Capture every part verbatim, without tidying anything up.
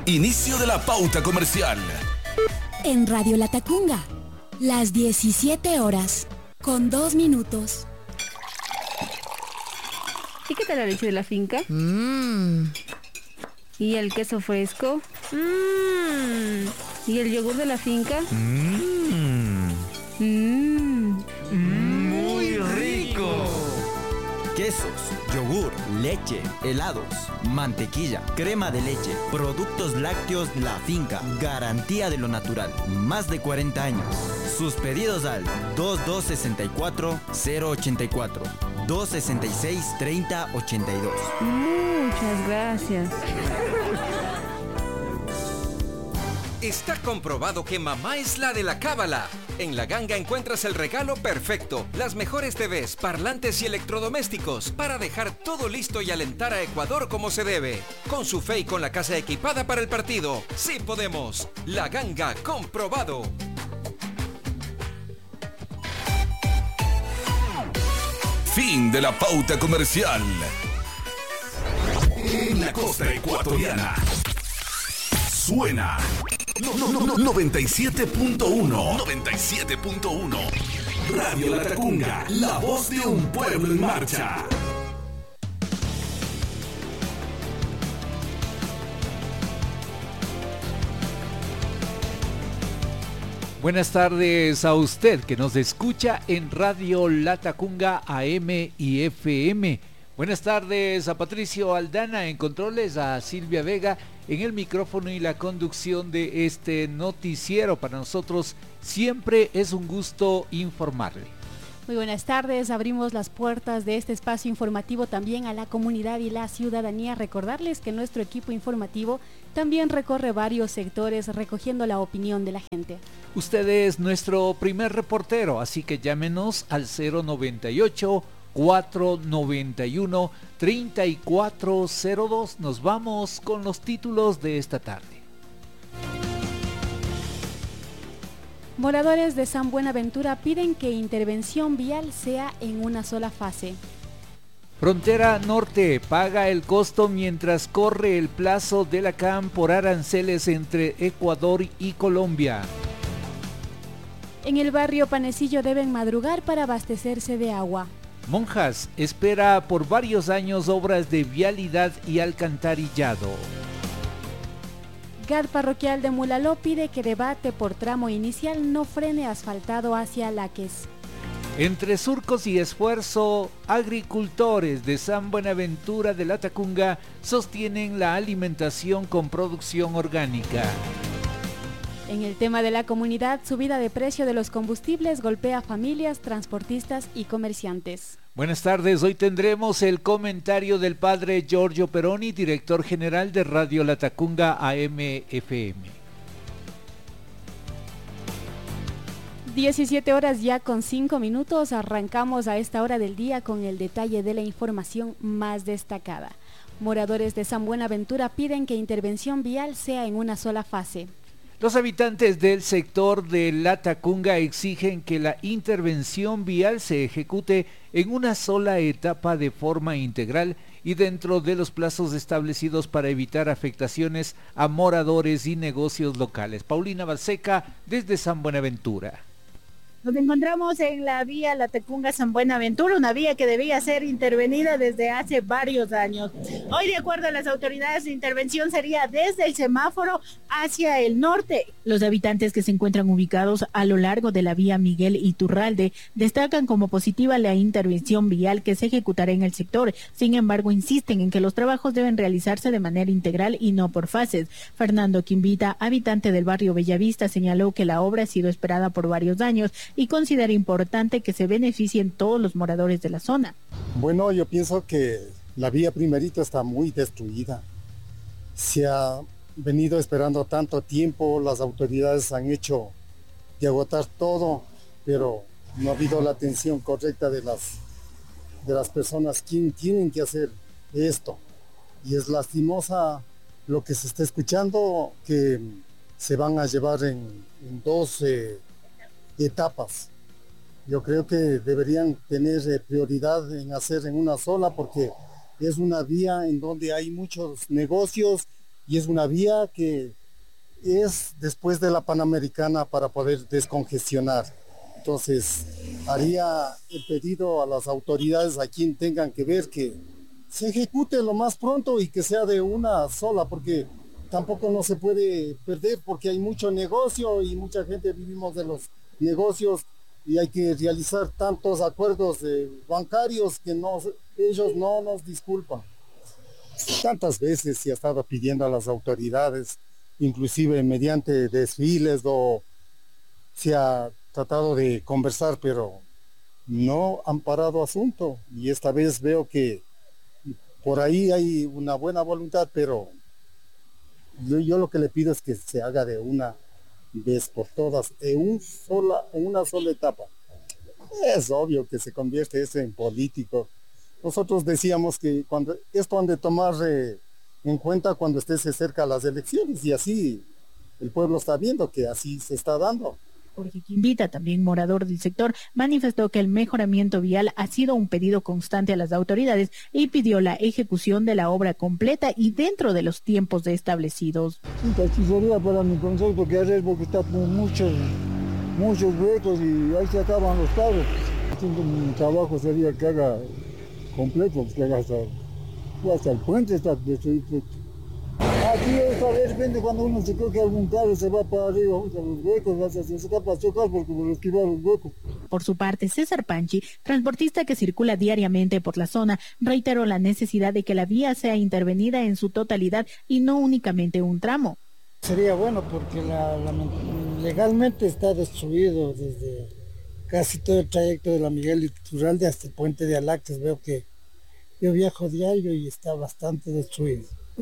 Inicio de la pauta comercial. En Radio Latacunga, las diecisiete horas, con dos minutos. ¿Y qué tal la leche de la finca? Mmm. ¿Y el queso fresco? Mmm. ¿Y el yogur de la finca? Mmm. Mmm. Muy rico. Quesos, yogur, leche, helados, mantequilla, crema de leche, productos lácteos La Finca, garantía de lo natural, más de cuarenta años. Sus pedidos al dos dos seis cuatro cero ocho cuatro, dos seis seis treinta ochenta y dos. Muchas gracias. Está comprobado que mamá es la de la cábala. En La Ganga encuentras el regalo perfecto, las mejores T Vs, parlantes y electrodomésticos para dejar todo listo y alentar a Ecuador como se debe. Con su fe y con la casa equipada para el partido. ¡Sí podemos! La Ganga, comprobado. Fin de la pauta comercial. En la costa ecuatoriana. Suena. No, no, no, no, noventa y siete punto uno. noventa y siete punto uno. Radio Latacunga, la voz de un pueblo en marcha. Buenas tardes a usted que nos escucha en Radio Latacunga A M y F M. Buenas tardes a Patricio Aldana en controles, a Silvia Vega en el micrófono y la conducción de este noticiero. Para nosotros siempre es un gusto informarle. Muy buenas tardes, abrimos las puertas de este espacio informativo también a la comunidad y la ciudadanía. Recordarles que nuestro equipo informativo también recorre varios sectores recogiendo la opinión de la gente. Usted es nuestro primer reportero, así que llámenos al cero noventa y ocho, cuatrocientos noventa y uno, treinta y cuatro cero dos. Nos vamos con los títulos de esta tarde. Moradores de San Buenaventura piden que intervención vial sea en una sola fase. Frontera Norte paga el costo mientras corre el plazo de la C A M por aranceles entre Ecuador y Colombia. En el barrio Panecillo deben madrugar para abastecerse de agua. Monjas espera por varios años obras de vialidad y alcantarillado. G A D parroquial de Mulaló pide que debate por tramo inicial no frene asfaltado hacia Laques. Entre surcos y esfuerzo, agricultores de San Buenaventura de Latacunga sostienen la alimentación con producción orgánica. En el tema de la comunidad, subida de precio de los combustibles golpea familias, transportistas y comerciantes. Buenas tardes, hoy tendremos el comentario del padre Giorgio Peroni, director general de Radio Latacunga A M F M. diecisiete horas ya con cinco minutos, arrancamos a esta hora del día con el detalle de la información más destacada. Moradores de San Buenaventura piden que intervención vial sea en una sola fase. Los habitantes del sector de Latacunga exigen que la intervención vial se ejecute en una sola etapa de forma integral y dentro de los plazos establecidos para evitar afectaciones a moradores y negocios locales. Paulina Balseca desde San Buenaventura. Nos encontramos en la vía Latacunga-San Buenaventura, una vía que debía ser intervenida desde hace varios años. Hoy, de acuerdo a las autoridades, la intervención sería desde el semáforo hacia el norte. Los habitantes que se encuentran ubicados a lo largo de la vía Miguel Iturralde destacan como positiva la intervención vial que se ejecutará en el sector. Sin embargo, insisten en que los trabajos deben realizarse de manera integral y no por fases. Fernando Quimbita, habitante del barrio Bellavista, señaló que la obra ha sido esperada por varios años y considera importante que se beneficien todos los moradores de la zona. Bueno, yo pienso que la vía primerita está muy destruida. Se ha venido esperando tanto tiempo, las autoridades han hecho de agotar todo, pero no ha habido la atención correcta de las, de las personas que tienen que hacer esto. Y es lastimosa lo que se está escuchando, que se van a llevar en, en dos eh, etapas. Yo creo que deberían tener eh, prioridad en hacer en una sola, porque es una vía en donde hay muchos negocios y es una vía que es después de la Panamericana para poder descongestionar. Entonces, haría el pedido a las autoridades, a quien tengan que ver, que se ejecute lo más pronto y que sea de una sola, porque tampoco no se puede perder, porque hay mucho negocio y mucha gente vivimos de los negocios y hay que realizar tantos acuerdos eh, bancarios que no, ellos no nos disculpan. Tantas veces se ha estado pidiendo a las autoridades, inclusive mediante desfiles, o se ha tratado de conversar, pero no han parado asunto. Y esta vez veo que por ahí hay una buena voluntad, pero yo, yo lo que le pido es que se haga de una vez por todas, en, un sola, en una sola etapa. Es obvio que se convierte eso en político. Nosotros decíamos que cuando esto han de tomar eh, en cuenta cuando esté cerca las elecciones, y así el pueblo está viendo que así se está dando. Jorge Quimbita, también morador del sector, manifestó que el mejoramiento vial ha sido un pedido constante a las autoridades y pidió la ejecución de la obra completa y dentro de los tiempos establecidos. Sí, sería para mi consejo, porque ayer porque está con muchos, muchos huecos y ahí se acaban los carros. Mi trabajo sería que haga completo, que haga hasta, hasta el puente está destruido. Aquí esta vez depende cuando uno se cree que algún carro se va para arriba, usa los huecos, se saca para chocar porque por esquivar los huecos. Por su parte, César Panchi, transportista que circula diariamente por la zona, reiteró la necesidad de que la vía sea intervenida en su totalidad y no únicamente un tramo. Sería bueno porque la, la, legalmente está destruido desde casi todo el trayecto de la Miguel Iturralde hasta el puente de Alactes. Veo que yo viajo diario y está bastante destruido.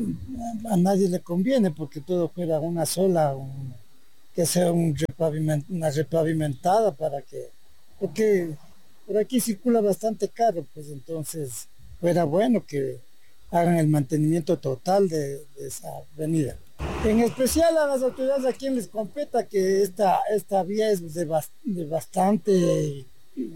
A nadie le conviene porque todo fuera una sola, un, que sea un repaviment, una repavimentada para que, porque por aquí circula bastante carro, pues entonces fuera bueno que hagan el mantenimiento total de, de esa avenida. En especial a las autoridades a quien les competa que esta, esta vía es de, bast, de bastante,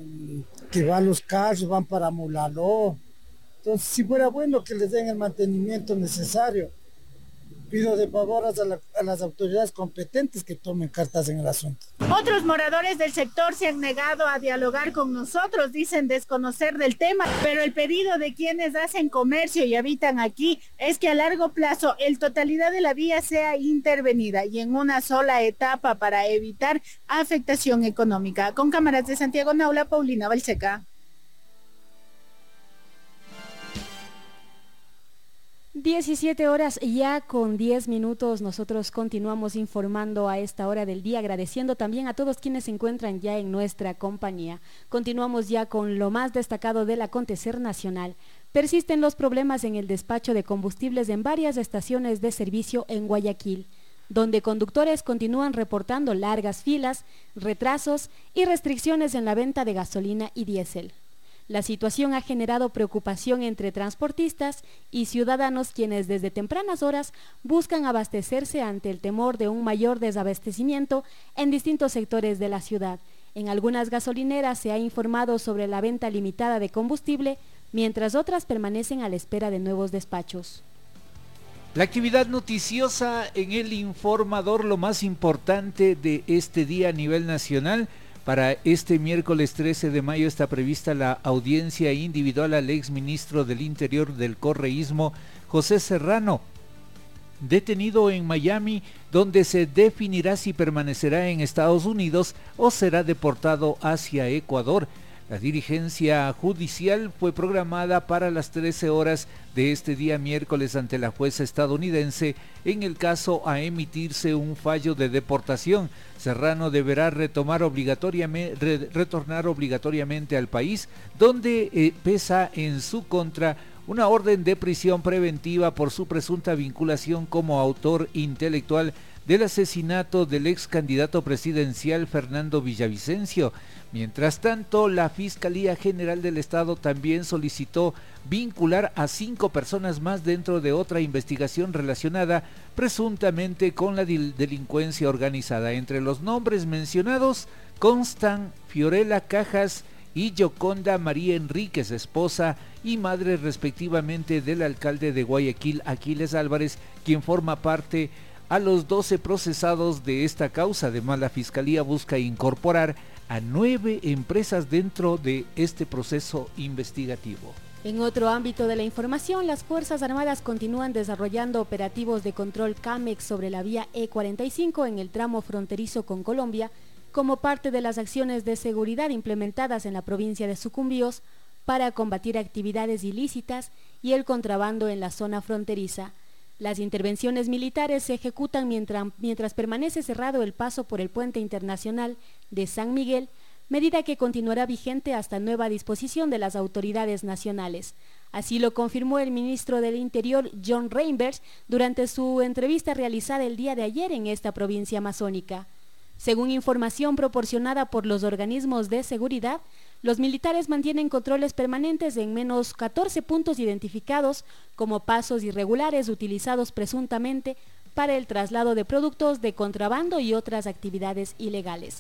que van los carros, van para Mulaló. Entonces, si fuera bueno que les den el mantenimiento necesario, pido de favor a, la, a las autoridades competentes que tomen cartas en el asunto. Otros moradores del sector se han negado a dialogar con nosotros, dicen desconocer del tema, pero el pedido de quienes hacen comercio y habitan aquí es que a largo plazo el totalidad de la vía sea intervenida y en una sola etapa para evitar afectación económica. Con cámaras de Santiago Naula, Paulina Balseca. diecisiete horas ya con diez minutos, nosotros continuamos informando a esta hora del día, agradeciendo también a todos quienes se encuentran ya en nuestra compañía. Continuamos ya con lo más destacado del acontecer nacional. Persisten los problemas en el despacho de combustibles en varias estaciones de servicio en Guayaquil, donde conductores continúan reportando largas filas, retrasos y restricciones en la venta de gasolina y diésel. La situación ha generado preocupación entre transportistas y ciudadanos quienes desde tempranas horas buscan abastecerse ante el temor de un mayor desabastecimiento en distintos sectores de la ciudad. En algunas gasolineras se ha informado sobre la venta limitada de combustible, mientras otras permanecen a la espera de nuevos despachos. La actividad noticiosa en el informador, lo más importante de este día a nivel nacional. Para este miércoles trece de mayo está prevista la audiencia individual al exministro del Interior del correísmo, José Serrano, detenido en Miami, donde se definirá si permanecerá en Estados Unidos o será deportado hacia Ecuador. La diligencia judicial fue programada para las trece horas de este día miércoles ante la jueza estadounidense en el caso a emitirse un fallo de deportación. Serrano deberá retomar obligatoriamente, re, retornar obligatoriamente al país, donde eh, pesa en su contra una orden de prisión preventiva por su presunta vinculación como autor intelectual del asesinato del ex candidato presidencial Fernando Villavicencio. Mientras tanto, la Fiscalía General del Estado también solicitó vincular a cinco personas más dentro de otra investigación relacionada presuntamente con la delincuencia organizada. Entre los nombres mencionados constan Fiorella Cajas y Yoconda María Enríquez, esposa y madre respectivamente del alcalde de Guayaquil, Aquiles Álvarez, quien forma parte a los doce procesados de esta causa. Además, la Fiscalía busca incorporar a nueve empresas dentro de este proceso investigativo. En otro ámbito de la información, las Fuerzas Armadas continúan desarrollando operativos de control CAMEX sobre la vía E cuarenta y cinco en el tramo fronterizo con Colombia, como parte de las acciones de seguridad implementadas en la provincia de Sucumbíos para combatir actividades ilícitas y el contrabando en la zona fronteriza. Las intervenciones militares se ejecutan mientras, mientras permanece cerrado el paso por el puente internacional de San Miguel, medida que continuará vigente hasta nueva disposición de las autoridades nacionales. Así lo confirmó el ministro del Interior, John Reinberg, durante su entrevista realizada el día de ayer en esta provincia amazónica. Según información proporcionada por los organismos de seguridad, los militares mantienen controles permanentes en menos catorce puntos identificados como pasos irregulares utilizados presuntamente para el traslado de productos de contrabando y otras actividades ilegales.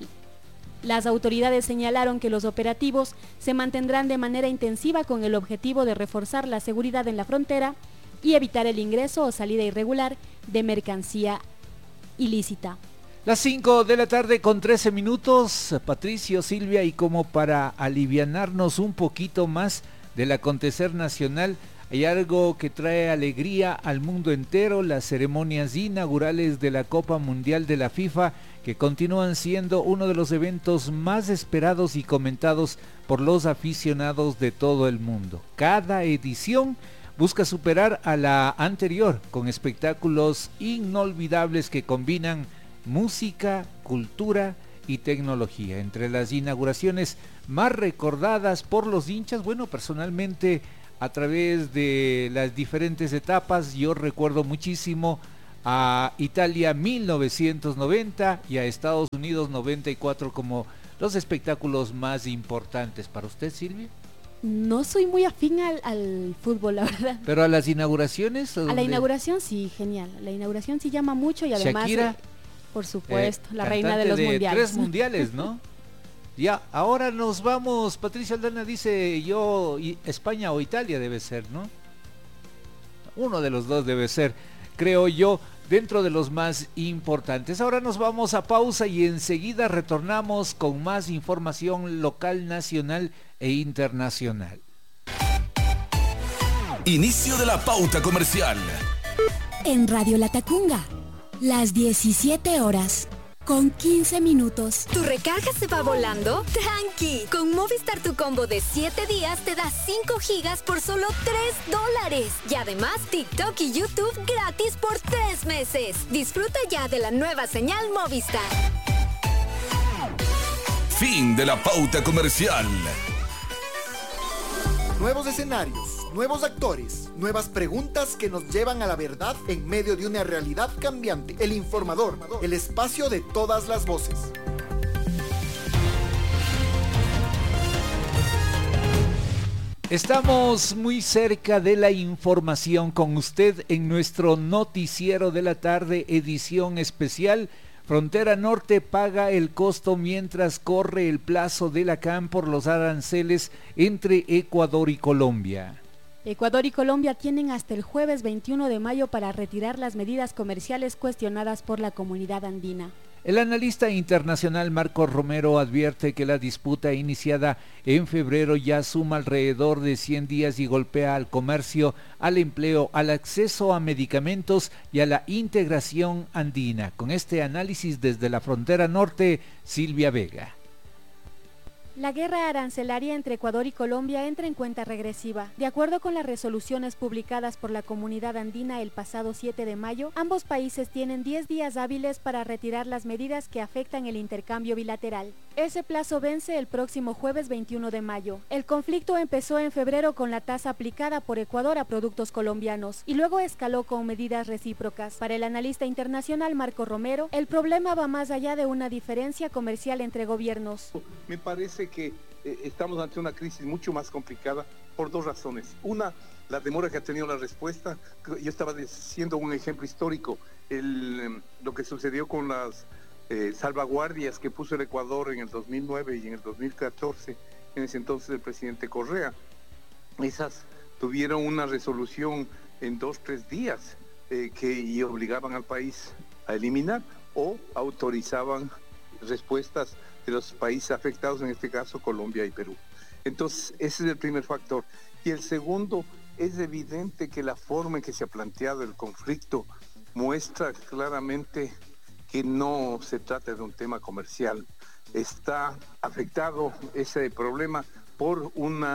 Las autoridades señalaron que los operativos se mantendrán de manera intensiva con el objetivo de reforzar la seguridad en la frontera y evitar el ingreso o salida irregular de mercancía ilícita. Las cinco de la tarde con trece minutos, Patricio, Silvia, y como para alivianarnos un poquito más del acontecer nacional, hay algo que trae alegría al mundo entero: las ceremonias inaugurales de la Copa Mundial de la FIFA, que continúan siendo uno de los eventos más esperados y comentados por los aficionados de todo el mundo. Cada edición busca superar a la anterior con espectáculos inolvidables que combinan música, cultura y tecnología. Entre las inauguraciones más recordadas por los hinchas, bueno, personalmente a través de las diferentes etapas, yo recuerdo muchísimo a Italia mil novecientos noventa y a Estados Unidos noventa y cuatro como los espectáculos más importantes. ¿Para usted, Silvia? No soy muy afín al, al fútbol, la verdad. ¿Pero a las inauguraciones? A la inauguración sí, genial. La inauguración sí llama mucho y además... Shakira, eh, por supuesto, eh, la reina de los de mundiales. Tres mundiales, ¿no? Ya, ahora nos vamos. Patricia Aldana dice yo, y España o Italia debe ser, ¿no? Uno de los dos debe ser, creo yo, dentro de los más importantes. Ahora nos vamos a pausa y enseguida retornamos con más información local, nacional e internacional. Inicio de la pauta comercial. En Radio Latacunga, las diecisiete horas con quince minutos. ¿Tu recarga se va volando? ¡Tranqui! Con Movistar tu combo de siete días te da cinco gigas por solo tres dólares. Y además TikTok y YouTube gratis por tres meses. Disfruta ya de la nueva señal Movistar. Fin de la pauta comercial. Nuevos escenarios, nuevos actores, nuevas preguntas que nos llevan a la verdad en medio de una realidad cambiante. El Informador, el espacio de todas las voces. Estamos muy cerca de la información con usted en nuestro noticiero de la tarde, edición especial. Frontera Norte paga el costo mientras corre el plazo de la C A M por los aranceles entre Ecuador y Colombia. Ecuador y Colombia tienen hasta el jueves veintiuno de mayo para retirar las medidas comerciales cuestionadas por la comunidad andina. El analista internacional Marcos Romero advierte que la disputa iniciada en febrero ya suma alrededor de cien días y golpea al comercio, al empleo, al acceso a medicamentos y a la integración andina. Con este análisis desde la frontera norte, Silvia Vega. La guerra arancelaria entre Ecuador y Colombia entra en cuenta regresiva. De acuerdo con las resoluciones publicadas por la comunidad andina el pasado siete de mayo, ambos países tienen diez días hábiles para retirar las medidas que afectan el intercambio bilateral. Ese plazo vence el próximo jueves veintiuno de mayo. El conflicto empezó en febrero con la tasa aplicada por Ecuador a productos colombianos y luego escaló con medidas recíprocas. Para el analista internacional Marco Romero, el problema va más allá de una diferencia comercial entre gobiernos. Me parece que eh, estamos ante una crisis mucho más complicada por dos razones. Una, la demora que ha tenido la respuesta. Yo estaba diciendo un ejemplo histórico, el, lo que sucedió con las eh, salvaguardias que puso el Ecuador en el dos mil nueve y en el dos mil catorce, en ese entonces el presidente Correa. esas tuvieron una resolución en dos, tres días eh, que y obligaban al país a eliminar o autorizaban respuestas de los países afectados, en este caso Colombia y Perú. Entonces, ese es el primer factor. Y el segundo, es evidente que la forma en que se ha planteado el conflicto muestra claramente que no se trata de un tema comercial. Está afectado ese problema por un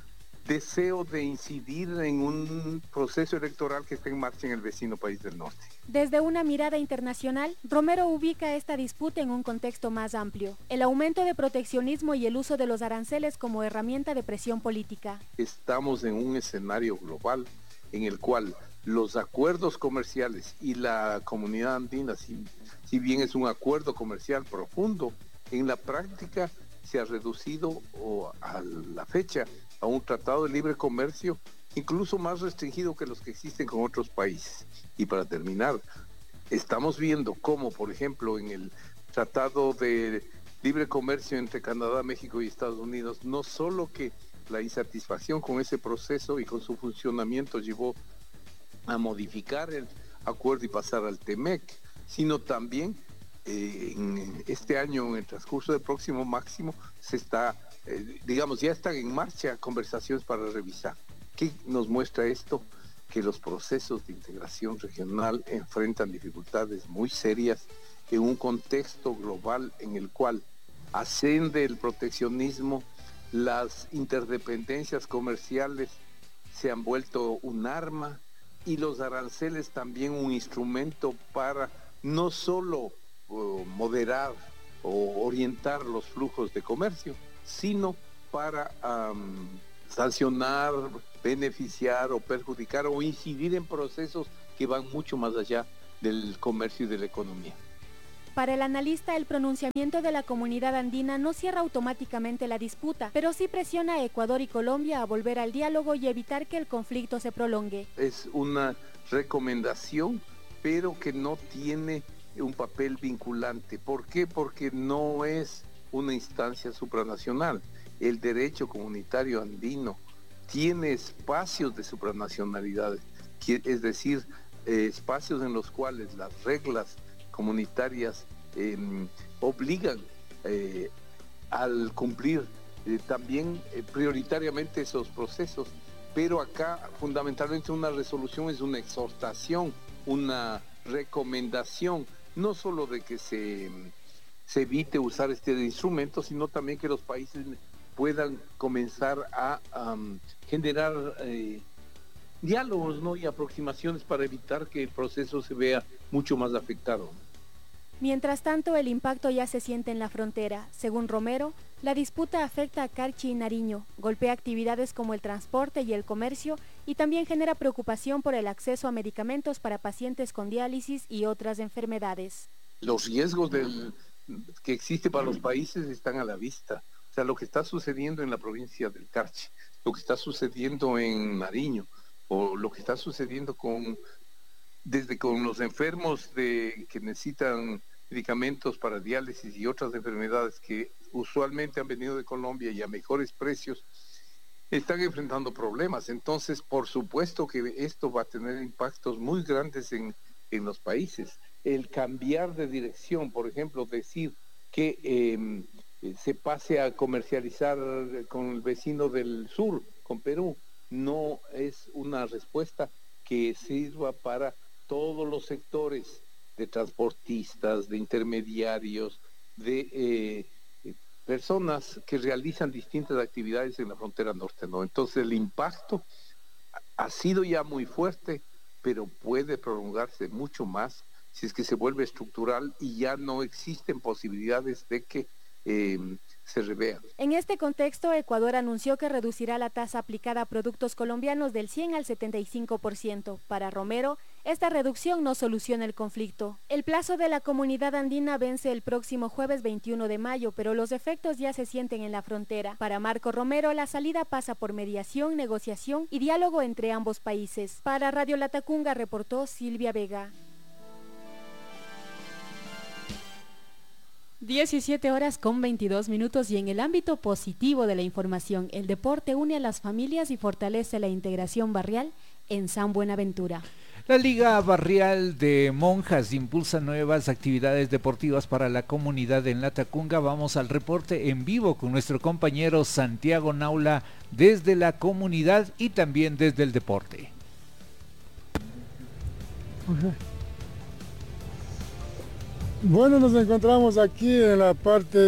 deseo de incidir en un proceso electoral que está en marcha en el vecino país del norte. Desde una mirada internacional, Romero ubica esta disputa en un contexto más amplio, el aumento de proteccionismo y el uso de los aranceles como herramienta de presión política. Estamos en un escenario global en el cual los acuerdos comerciales y la comunidad andina, si, si bien es un acuerdo comercial profundo, en la práctica se ha reducido o a la fecha a un tratado de libre comercio incluso más restringido que los que existen con otros países. Y para terminar, estamos viendo cómo, por ejemplo, en el tratado de libre comercio entre Canadá, México y Estados Unidos, no solo que la insatisfacción con ese proceso y con su funcionamiento llevó a modificar el acuerdo y pasar al TEMEC, sino también eh, en este año, en el transcurso del próximo máximo, se está, eh, digamos, ya están en marcha conversaciones para revisar. ¿Qué nos muestra esto? Que los procesos de integración regional enfrentan dificultades muy serias en un contexto global en el cual asciende el proteccionismo, las interdependencias comerciales se han vuelto un arma y los aranceles también un instrumento para no solo uh, moderar o orientar los flujos de comercio, sino para um, sancionar, beneficiar o perjudicar o incidir en procesos que van mucho más allá del comercio y de la economía. Para el analista, el pronunciamiento de la comunidad andina no cierra automáticamente la disputa, pero sí presiona a Ecuador y Colombia a volver al diálogo y evitar que el conflicto se prolongue. Es una recomendación, pero que no tiene un papel vinculante. ¿Por qué? Porque no es una instancia supranacional. El derecho comunitario andino tiene espacios de supranacionalidad, es decir, eh, espacios en los cuales las reglas comunitarias eh, obligan eh, al cumplir eh, también eh, prioritariamente esos procesos, pero acá fundamentalmente una resolución es una exhortación, una recomendación, no solo de que se, se evite usar este instrumento, sino también que los países puedan comenzar a um, generar eh, diálogos, ¿no? y aproximaciones para evitar que el proceso se vea mucho más afectado. Mientras tanto, el impacto ya se siente en la frontera. Según Romero, la disputa afecta a Carchi y Nariño, golpea actividades como el transporte y el comercio y también genera preocupación por el acceso a medicamentos para pacientes con diálisis y otras enfermedades. Los riesgos del, que existe para los países están a la vista. O sea, lo que está sucediendo en la provincia del Carchi, lo que está sucediendo en Nariño, o lo que está sucediendo con desde con los enfermos de, que necesitan medicamentos para diálisis y otras enfermedades que usualmente han venido de Colombia y a mejores precios, están enfrentando problemas. Entonces, por supuesto que esto va a tener impactos muy grandes en, en los países. El cambiar de dirección, por ejemplo, decir que eh, se pase a comercializar con el vecino del sur, con Perú, no es una respuesta que sirva para todos los sectores de transportistas, de intermediarios, de eh, personas que realizan distintas actividades en la frontera norte, ¿no? Entonces el impacto ha sido ya muy fuerte, pero puede prolongarse mucho más si es que se vuelve estructural y ya no existen posibilidades de que eh, se revean. En este contexto, Ecuador anunció que reducirá la tasa aplicada a productos colombianos del cien al setenta y cinco por ciento. Para Romero, esta reducción no soluciona el conflicto. El plazo de la comunidad andina vence el próximo jueves veintiuno de mayo, pero los efectos ya se sienten en la frontera. Para Marco Romero, la salida pasa por mediación, negociación y diálogo entre ambos países. Para Radio Latacunga reportó Silvia Vega. diecisiete horas con veintidós minutos y en el ámbito positivo de la información, el deporte une a las familias y fortalece la integración barrial en San Buenaventura. La Liga Barrial de Monjas impulsa nuevas actividades deportivas para la comunidad en Latacunga. Vamos al reporte en vivo con nuestro compañero Santiago Naula desde la comunidad y también desde el deporte. Bueno, nos encontramos aquí en la parte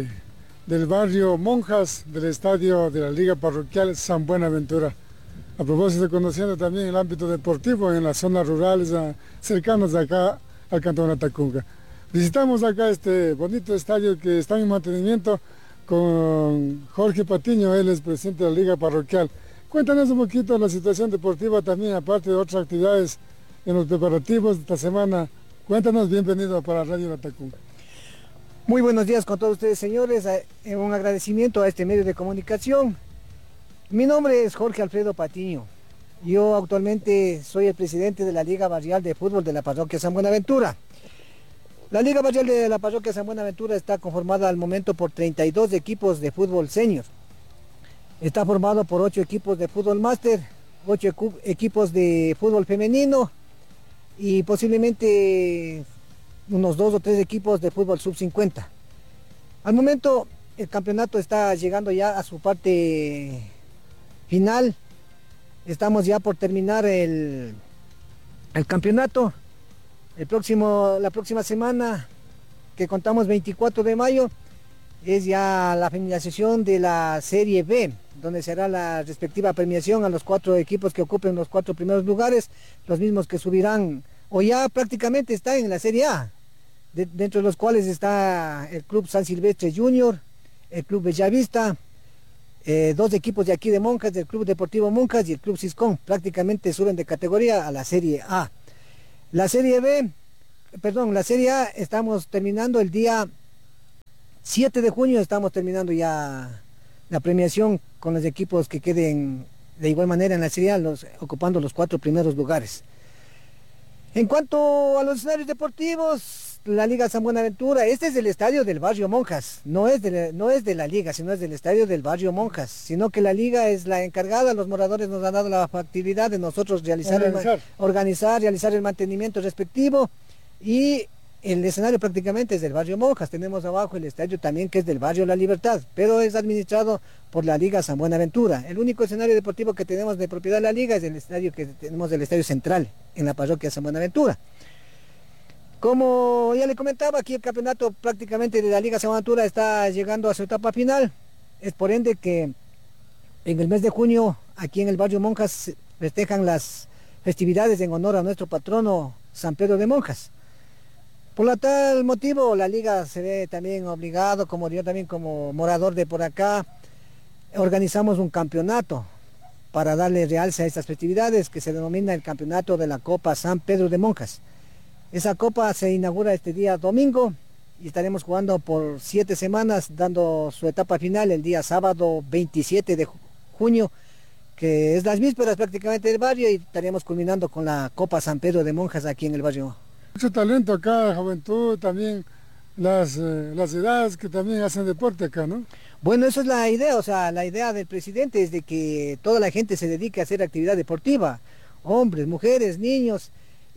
del barrio Monjas del estadio de la Liga Parroquial San Buenaventura. A propósito, conociendo también el ámbito deportivo en las zonas rurales cercanas acá al cantón Latacunga. Visitamos acá este bonito estadio que está en mantenimiento con Jorge Patiño, él es presidente de la Liga Parroquial. Cuéntanos un poquito la situación deportiva también, aparte de otras actividades en los preparativos de esta semana. Cuéntanos, bienvenido para Radio Latacunga. Muy buenos días con todos ustedes, señores. Un agradecimiento a este medio de comunicación. Mi nombre es Jorge Alfredo Patiño. Yo actualmente soy el presidente de la Liga Barrial de Fútbol de la Parroquia San Buenaventura. La Liga Barrial de la Parroquia San Buenaventura está conformada al momento por treinta y dos equipos de fútbol senior. Está formado por ocho equipos de fútbol máster, ocho equipos de fútbol femenino y posiblemente unos dos o tres equipos de fútbol sub cincuenta. Al momento el campeonato está llegando ya a su parte final. Estamos ya por terminar el, el campeonato. El próximo, la próxima semana, que contamos veinticuatro de mayo, es ya la finalización de la Serie B, donde será la respectiva premiación a los cuatro equipos que ocupen los cuatro primeros lugares, los mismos que subirán, o ya prácticamente están en la Serie A, de, dentro de los cuales está el Club San Silvestre Junior, el Club Bellavista, eh, dos equipos de aquí de Monjas, del Club Deportivo Monjas y el Club Ciscón, prácticamente suben de categoría a la Serie A. La Serie B, perdón, la Serie A estamos terminando el día siete de junio, estamos terminando ya la premiación con los equipos que queden de igual manera en la Serie A, los, ocupando los cuatro primeros lugares. En cuanto a los escenarios deportivos, la Liga San Buenaventura, este es el estadio del barrio Monjas, no es, de la, no es de la Liga, sino es del estadio del barrio Monjas, sino que la Liga es la encargada, los moradores nos han dado la factibilidad de nosotros realizar, organizar, el, organizar, realizar el mantenimiento respectivo, y el escenario prácticamente es del barrio Monjas. Tenemos abajo el estadio también que es del barrio La Libertad, pero es administrado por la Liga San Buenaventura. El único escenario deportivo que tenemos de propiedad de la Liga es el estadio que tenemos del Estadio Central en la parroquia San Buenaventura. Como ya le comentaba, aquí el campeonato prácticamente de la Liga San Buenaventura está llegando a su etapa final. Es por ende que en el mes de junio aquí en el barrio Monjas festejan las festividades en honor a nuestro patrono San Pedro de Monjas. Por lo tal motivo, la Liga se ve también obligado, como yo también como morador de por acá, organizamos un campeonato para darle realce a estas festividades que se denomina el Campeonato de la Copa San Pedro de Monjas. Esa copa se inaugura este día domingo y estaremos jugando por siete semanas, dando su etapa final el día sábado veintisiete de junio, que es las vísperas prácticamente del barrio, y estaremos culminando con la Copa San Pedro de Monjas aquí en el barrio. Mucho talento acá, juventud, también las, eh, las edades que también hacen deporte acá, ¿no? Bueno, eso es la idea, o sea, la idea del presidente es de que toda la gente se dedique a hacer actividad deportiva, hombres, mujeres, niños,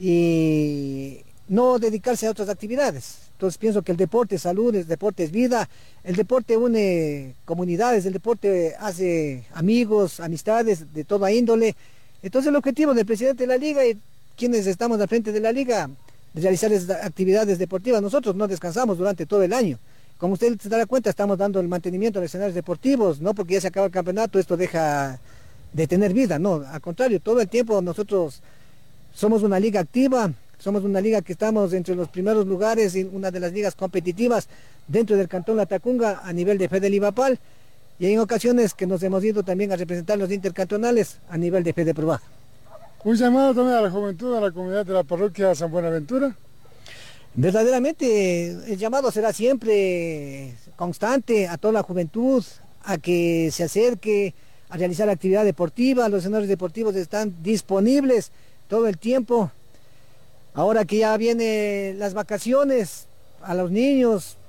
y no dedicarse a otras actividades. Entonces pienso que el deporte es salud, el deporte es vida, el deporte une comunidades, el deporte hace amigos, amistades de toda índole. Entonces el objetivo del presidente de la Liga y quienes estamos al frente de la Liga, de realizar esas actividades deportivas. Nosotros no descansamos durante todo el año. Como usted se dará cuenta, estamos dando el mantenimiento de escenarios deportivos, no porque ya se acaba el campeonato, esto deja de tener vida, no, al contrario, todo el tiempo nosotros somos una liga activa, somos una liga que estamos entre los primeros lugares y una de las ligas competitivas dentro del cantón Latacunga a nivel de Fede Livapal, y en ocasiones que nos hemos ido también a representar los intercantonales a nivel de Fede Probaja. Un llamado también a la juventud, a la comunidad de la parroquia San Buenaventura. Verdaderamente el llamado será siempre constante a toda la juventud, a que se acerque a realizar actividad deportiva. Los escenarios deportivos están disponibles todo el tiempo. Ahora que ya vienen las vacaciones, a los niños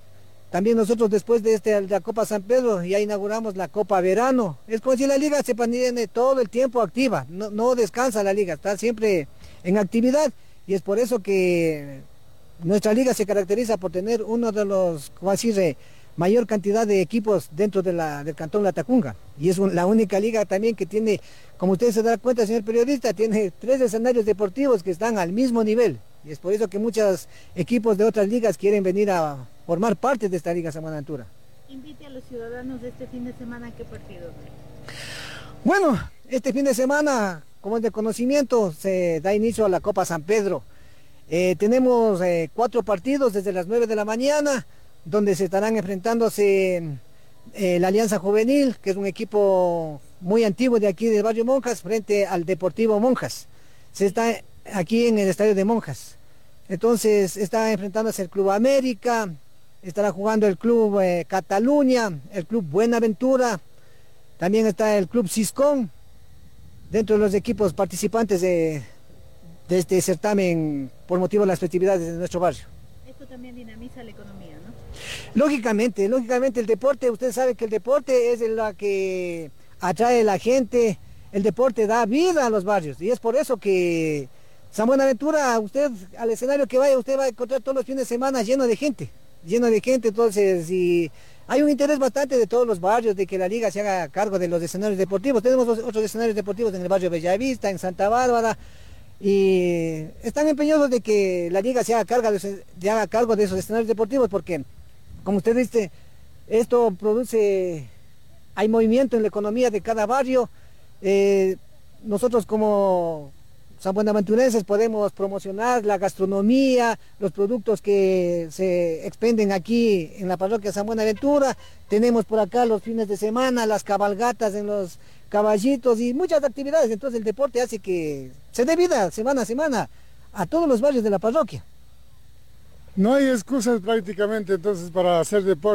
También nosotros después de este, la Copa San Pedro ya inauguramos la Copa Verano. Es como si la liga se mantiene todo el tiempo activa, no, no descansa la liga, está siempre en actividad y es por eso que nuestra liga se caracteriza por tener uno de los, como decir, eh, mayor cantidad de equipos dentro de la, del Cantón Latacunga. Y es un, la única liga también que tiene, como ustedes se dan cuenta, señor periodista, tiene tres escenarios deportivos que están al mismo nivel. Y es por eso que muchos equipos de otras ligas quieren venir a formar parte de esta Liga San Buenaventura. Invite a los ciudadanos de este fin de semana a qué partidos. Bueno, este fin de semana, como es de conocimiento, se da inicio a la Copa San Pedro. Eh, tenemos eh, cuatro partidos desde las nueve de la mañana, donde se estarán enfrentándose eh, la Alianza Juvenil, que es un equipo muy antiguo de aquí del barrio Monjas, frente al Deportivo Monjas. Se está aquí en el estadio de Monjas. Entonces está enfrentándose el Club América, estará jugando el Club eh, Cataluña, el Club Buenaventura, también está el Club Ciscón, dentro de los equipos participantes de, de este certamen por motivo de las festividades de nuestro barrio. Esto también dinamiza la economía, ¿no? Lógicamente, lógicamente el deporte, usted sabe que el deporte es la que atrae a la gente, el deporte da vida a los barrios y es por eso que San Buenaventura, usted al escenario que vaya, usted va a encontrar todos los fines de semana lleno de gente, lleno de gente, entonces y hay un interés bastante de todos los barrios de que la liga se haga cargo de los escenarios deportivos. Tenemos otros escenarios deportivos en el barrio Bellavista, en Santa Bárbara, y están empeñados de que la liga se haga cargo de, se haga cargo de esos escenarios deportivos porque, como usted dice, esto produce, hay movimiento en la economía de cada barrio. Eh, nosotros como San Buenaventurenses podemos promocionar la gastronomía, los productos que se expenden aquí en la parroquia San Buenaventura. Tenemos por acá los fines de semana, las cabalgatas en los caballitos y muchas actividades. Entonces el deporte hace que se dé vida semana a semana a todos los barrios de la parroquia. No hay excusas prácticamente entonces para hacer deporte.